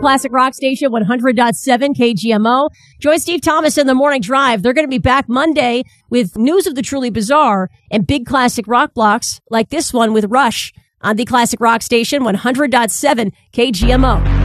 Classic Rock Station 100.7 KGMO. Join Steve Thomas in the Morning Drive. They're going to be back Monday with news of the truly bizarre and big classic rock blocks like this one with Rush on the Classic Rock Station 100.7 KGMO.